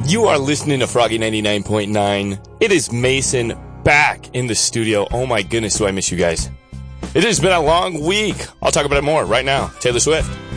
You are listening to Froggy 99.9. It is Mason back in the studio. Oh my goodness, do I miss you guys. It has been a long week. I'll talk about it more right now. Taylor Swift.